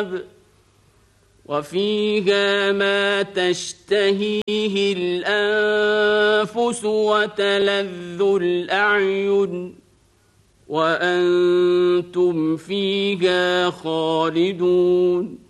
الْأَلْبَابِ وَفِيهَا مَا تَشْتَهِيهِ الْأَنفُسُ وَتَلَذُّ الْأَعْيُنُ وَأَنْتُمْ فِيهَا خَالِدُونَ